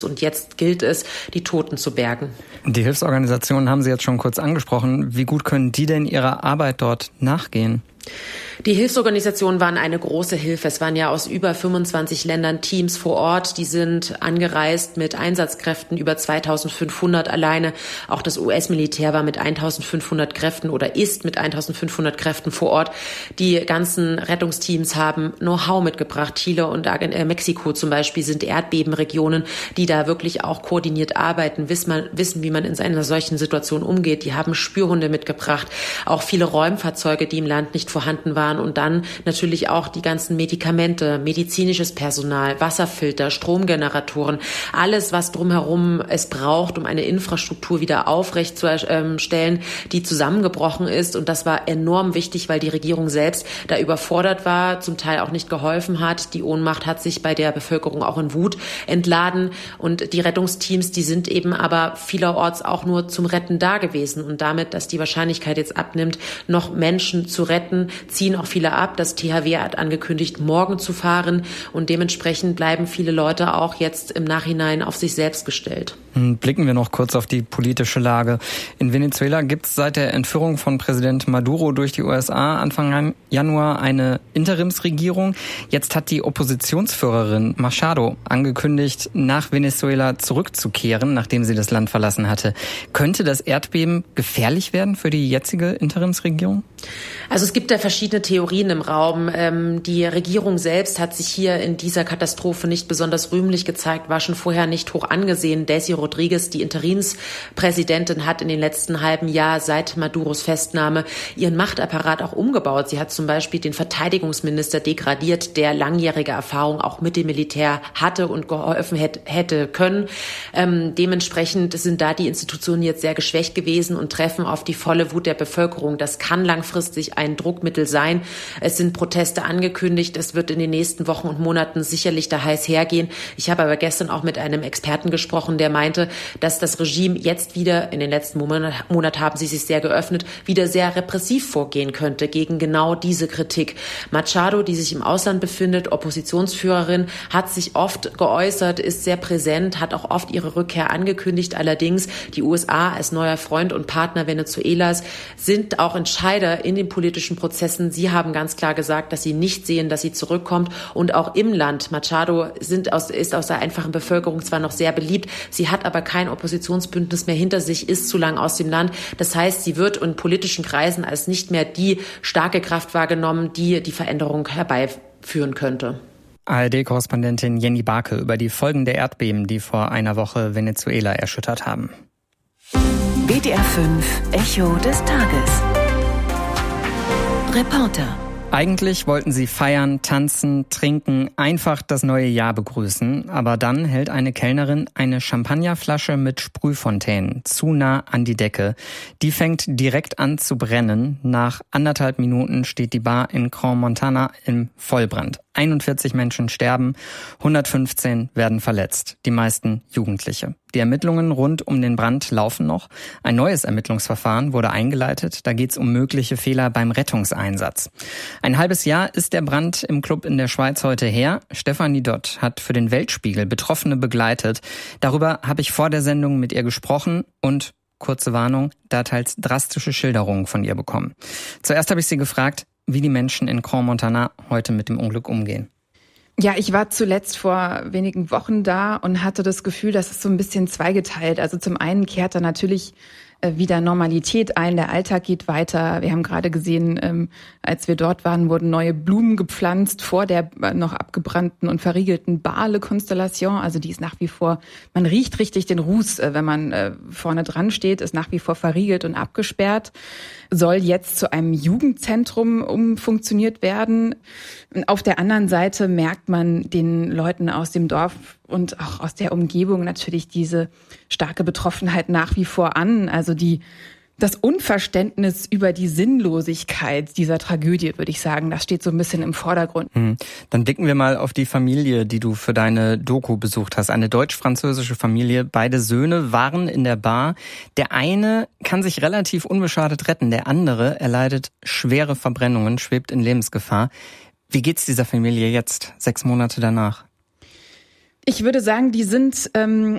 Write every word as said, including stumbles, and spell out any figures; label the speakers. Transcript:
Speaker 1: Und jetzt gilt es, die Toten zu bergen.
Speaker 2: Die Hilfsorganisationen haben Sie jetzt schon kurz angesprochen. Wie gut können die denn ihrer Arbeit dort nachgehen?
Speaker 1: Die Hilfsorganisationen waren eine große Hilfe. Es waren ja aus über fünfundzwanzig Ländern Teams vor Ort. Die sind angereist mit Einsatzkräften, über zweitausendfünfhundert alleine. Auch das U S-Militär war mit eintausendfünfhundert Kräften oder ist mit eintausendfünfhundert Kräften vor Ort. Die ganzen Rettungsteams haben Know-how mitgebracht. Chile und Mexiko zum Beispiel sind Erdbebenregionen, die da wirklich auch koordiniert arbeiten, wissen, wie man in einer solchen Situation umgeht. Die haben Spürhunde mitgebracht. Auch viele Räumfahrzeuge, die im Land nicht vorhanden waren. Und dann natürlich auch die ganzen Medikamente, medizinisches Personal, Wasserfilter, Stromgeneratoren, alles, was drumherum es braucht, um eine Infrastruktur wieder aufrechtzuerstellen, die zusammengebrochen ist. Und das war enorm wichtig, weil die Regierung selbst da überfordert war, zum Teil auch nicht geholfen hat. Die Ohnmacht hat sich bei der Bevölkerung auch in Wut entladen. Und die Rettungsteams, die sind eben aber vielerorts auch nur zum Retten da gewesen. Und damit, dass die Wahrscheinlichkeit jetzt abnimmt, noch Menschen zu retten, ziehen auch viele ab. Das T H W hat angekündigt, morgen zu fahren. Und dementsprechend bleiben viele Leute auch jetzt im Nachhinein auf sich selbst gestellt.
Speaker 2: Blicken wir noch kurz auf die politische Lage. In Venezuela gibt es seit der Entführung von Präsident Maduro durch die U S A Anfang Januar eine Interimsregierung. Jetzt hat die Oppositionsführerin Machado angekündigt, nach Venezuela zurückzukehren, nachdem sie das Land verlassen hatte. Könnte das Erdbeben gefährlich werden für die jetzige Interimsregierung?
Speaker 1: Also es gibt da verschiedene Theorien im Raum. Ähm, die Regierung selbst hat sich hier in dieser Katastrophe nicht besonders rühmlich gezeigt, war schon vorher nicht hoch angesehen. Desi Rodriguez, die Interimspräsidentin, hat in den letzten halben Jahr seit Maduros Festnahme ihren Machtapparat auch umgebaut. Sie hat zum Beispiel den Verteidigungsminister degradiert, der langjährige Erfahrung auch mit dem Militär hatte und geholfen hätte können. Ähm, dementsprechend sind da die Institutionen jetzt sehr geschwächt gewesen und treffen auf die volle Wut der Bevölkerung. Das kann langfristig ein Druckmittel sein. Es sind Proteste angekündigt. Es wird in den nächsten Wochen und Monaten sicherlich da heiß hergehen. Ich habe aber gestern auch mit einem Experten gesprochen, der meinte, dass das Regime jetzt wieder, in den letzten Monat, Monat haben sie sich sehr geöffnet, wieder sehr repressiv vorgehen könnte gegen genau diese Kritik. Machado, die sich im Ausland befindet, Oppositionsführerin, hat sich oft geäußert, ist sehr präsent, hat auch oft ihre Rückkehr angekündigt. Allerdings die U S A als neuer Freund und Partner Venezuelas sind auch Entscheider in den politischen Prozessen. Sie haben ganz klar gesagt, dass sie nicht sehen, dass sie zurückkommt. Und auch im Land, Machado sind aus, ist aus der einfachen Bevölkerung zwar noch sehr beliebt, sie hat aber kein Oppositionsbündnis mehr hinter sich, ist zu lang aus dem Land. Das heißt, sie wird in politischen Kreisen als nicht mehr die starke Kraft wahrgenommen, die die Veränderung herbeiführen könnte.
Speaker 2: A R D-Korrespondentin Jenny Barke über die Folgen der Erdbeben, die vor einer Woche Venezuela erschüttert haben.
Speaker 3: W D R fünf Echo des Tages. Reporter.
Speaker 2: Eigentlich wollten sie feiern, tanzen, trinken, einfach das neue Jahr begrüßen. Aber dann hält eine Kellnerin eine Champagnerflasche mit Sprühfontänen zu nah an die Decke. Die fängt direkt an zu brennen. Nach anderthalb Minuten steht die Bar in Crans-Montana im Vollbrand. einundvierzig Menschen sterben, hundertfünfzehn werden verletzt, die meisten Jugendliche. Die Ermittlungen rund um den Brand laufen noch. Ein neues Ermittlungsverfahren wurde eingeleitet. Da geht es um mögliche Fehler beim Rettungseinsatz. Ein halbes Jahr ist der Brand im Club in der Schweiz heute her. Stefanie Dott hat für den Weltspiegel Betroffene begleitet. Darüber habe ich vor der Sendung mit ihr gesprochen und, kurze Warnung, da teils drastische Schilderungen von ihr bekommen. Zuerst habe ich sie gefragt, wie die Menschen in Crans-Montana heute mit dem Unglück umgehen.
Speaker 4: Ja, ich war zuletzt vor wenigen Wochen da und hatte das Gefühl, dass es so ein bisschen zweigeteilt. Also zum einen kehrt da natürlich wieder Normalität ein, der Alltag geht weiter. Wir haben gerade gesehen, ähm, als wir dort waren, wurden neue Blumen gepflanzt vor der noch abgebrannten und verriegelten Bale-Konstellation. Also die ist nach wie vor, man riecht richtig den Ruß, äh, wenn man äh, vorne dran steht, ist nach wie vor verriegelt und abgesperrt. Soll jetzt zu einem Jugendzentrum umfunktioniert werden. Auf der anderen Seite merkt man den Leuten aus dem Dorf und auch aus der Umgebung natürlich diese starke Betroffenheit nach wie vor an. Also die, das Unverständnis über die Sinnlosigkeit dieser Tragödie, würde ich sagen, das steht so ein bisschen im Vordergrund.
Speaker 2: Hm. Dann blicken wir mal auf die Familie, die du für deine Doku besucht hast. Eine deutsch-französische Familie. Beide Söhne waren in der Bar. Der eine kann sich relativ unbeschadet retten. Der andere erleidet schwere Verbrennungen, schwebt in Lebensgefahr. Wie geht's dieser Familie jetzt, sechs Monate danach?
Speaker 4: Ich würde sagen, die sind ähm,